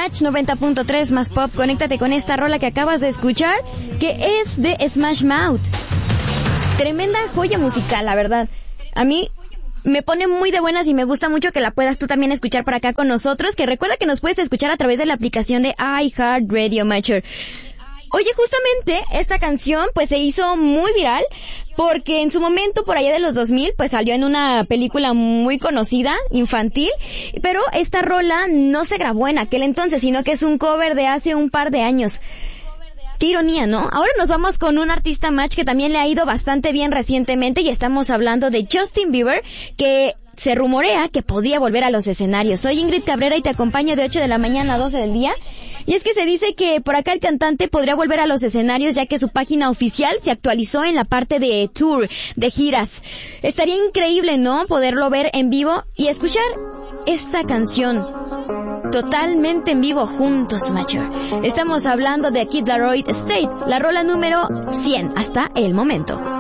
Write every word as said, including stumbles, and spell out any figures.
Match noventa punto tres más pop. Conéctate con esta rola que acabas de escuchar, que es de Smash Mouth. Tremenda joya musical, la verdad. A mí me pone muy de buenas y me gusta mucho que la puedas tú también escuchar por acá con nosotros, que recuerda que nos puedes escuchar a través de la aplicación de iHeartRadio Matcher. Oye, justamente esta canción pues se hizo muy viral porque en su momento, por allá de los dos mil, pues salió en una película muy conocida, infantil, pero esta rola no se grabó en aquel entonces, sino que es un cover de hace un par de años. Qué ironía, ¿no? Ahora nos vamos con un artista Match que también le ha ido bastante bien recientemente y estamos hablando de Justin Bieber, que se rumorea que podría volver a los escenarios. Soy Ingrid Cabrera y te acompaño de ocho de la mañana a doce del día. Y es que se dice que por acá el cantante podría volver a los escenarios ya que su página oficial se actualizó en la parte de tour, de giras. Estaría increíble, ¿no? Poderlo ver en vivo y escuchar esta canción totalmente en vivo juntos, Matcher. Estamos hablando de Kid Laroi State, la rola número cien hasta el momento.